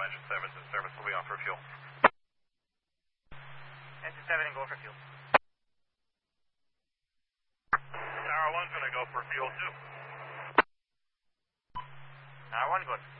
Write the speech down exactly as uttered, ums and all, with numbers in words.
Engine seven is in service. We'll be off for fuel. Engine seven and go for fuel. Tower one's going to go for fuel too. Tower one, good.